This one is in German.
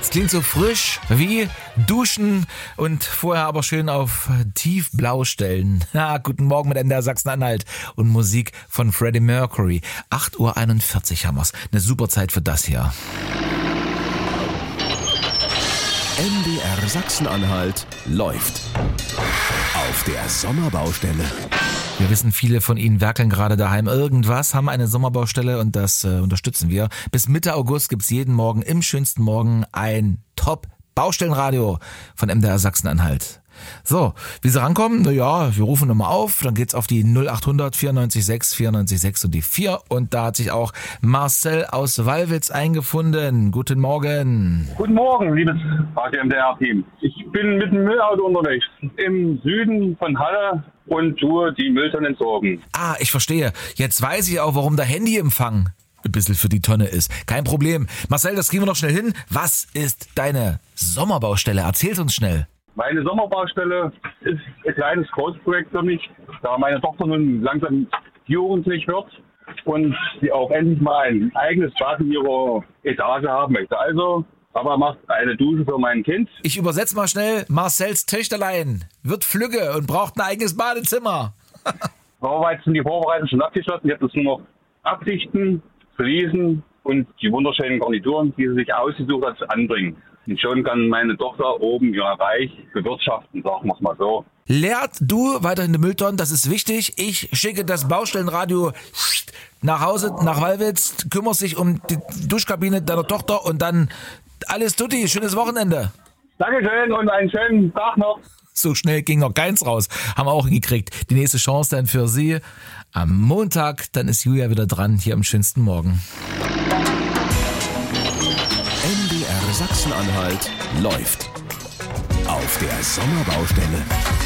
Es klingt so frisch wie Duschen und vorher aber schön auf tiefblau stellen. Guten Morgen mit NDR Sachsen-Anhalt und Musik von Freddie Mercury. 8:41 Uhr haben wir's. Eine super Zeit für das hier. NDR Sachsen-Anhalt läuft. Auf der Sommerbaustelle. Wir wissen, viele von Ihnen werkeln gerade daheim irgendwas, haben eine Sommerbaustelle und das unterstützen wir. Bis Mitte August gibt's jeden Morgen im schönsten Morgen ein Top-Baustellenradio von MDR Sachsen-Anhalt. So, wie Sie rankommen? Naja, wir rufen nochmal auf, dann geht's auf die 0800 94 6 94 6 und die 4 und da hat sich auch Marcel aus Wallwitz eingefunden. Guten Morgen. Guten Morgen, liebes Radio MDR-Team. Ich bin mit dem Müllauto unterwegs im Süden von Halle und tue die Mülltonnen entsorgen. Ich verstehe. Jetzt weiß ich auch, warum der Handyempfang ein bisschen für die Tonne ist. Kein Problem. Marcel, das kriegen wir noch schnell hin. Was ist deine Sommerbaustelle? Erzähl's uns schnell. Meine Sommerbaustelle ist ein kleines Großprojekt für mich, da meine Tochter nun langsam jugendlich wird und sie auch endlich mal ein eigenes Bad in ihrer Etage haben möchte. Also, Papa macht eine Dusche für mein Kind. Ich übersetze mal schnell. Marcels Töchterlein wird flügge und braucht ein eigenes Badezimmer. Bauarbeiten sind die Vorbereitungen schon abgeschlossen. Jetzt ist nur noch abdichten, fließen und die wunderschönen Garnituren, die sie sich ausgesucht hat, anbringen. Und schon kann meine Tochter oben ihr Reich bewirtschaften, sagen wir es mal so. Leert du weiterhin die Mülltonnen, das ist wichtig. Ich schicke das Baustellenradio nach Hause, nach Wallwitz, kümmerst dich um die Duschkabine deiner Tochter und dann alles tutti, schönes Wochenende. Dankeschön und einen schönen Tag noch. So schnell ging noch keins raus, haben wir auch hingekriegt. Die nächste Chance dann für Sie am Montag, dann ist Julia wieder dran, hier am schönsten Morgen. NDR Sachsen-Anhalt läuft. Auf der Sommerbaustelle.